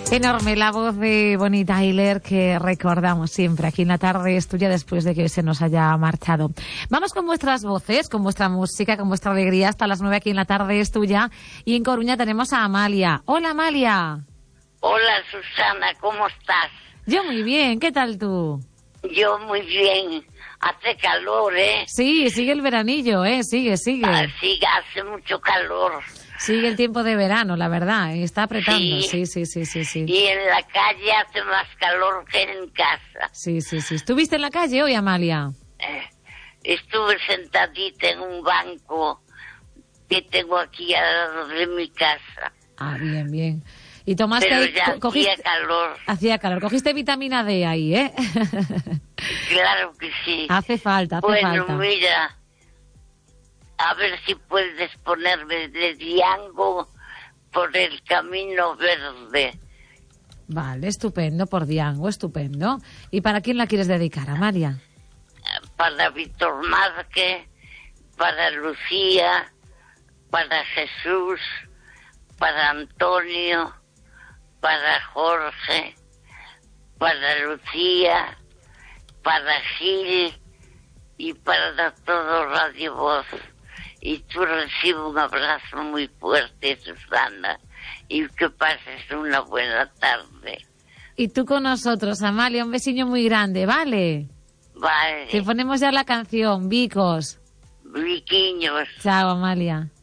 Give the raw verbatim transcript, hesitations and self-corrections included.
Enorme la voz de Bonnie Tyler que recordamos siempre aquí en La Tarde es Tuya después de que se nos haya marchado. Vamos con vuestras voces, con vuestra música, con vuestra alegría hasta las nueve aquí en La Tarde es Tuya. Y en Coruña tenemos a Amalia. Hola, Amalia. Hola, Susana, ¿cómo estás? Yo muy bien, ¿qué tal tú? Yo muy bien. Hace calor, ¿eh? Sí, sigue el veranillo, ¿eh? Sigue, sigue. Ah, sí, hace mucho calor. Sigue el tiempo de verano, la verdad, está apretando. Sí, sí, sí, sí, sí. Y en la calle hace más calor que en casa. Sí, sí, sí. ¿Estuviste en la calle hoy, Amalia? Eh, estuve sentadita en un banco que tengo aquí al lado de mi casa. Ah, bien, bien. Y tomaste... Pero ya co- cogiste... hacía calor. Hacía calor. Cogiste vitamina D ahí, ¿eh? Claro que sí. Hace falta, hace bueno, falta. mira, a ver si puedes ponerme de Diango por el camino verde. Vale, estupendo, por Diango, estupendo. ¿Y para quién la quieres dedicar, Amalia? Para Víctor Márquez, para Lucía, para Jesús, para Antonio, para Jorge, para Lucía, para Gil y para todo Radio Voz. Y tú recibes un abrazo muy fuerte, Susana, y que pases una buena tarde. Y tú con nosotros, Amalia, un besiño muy grande, ¿vale? Vale. Te ponemos ya la canción, Vicos. Viquiños. Chao, Amalia.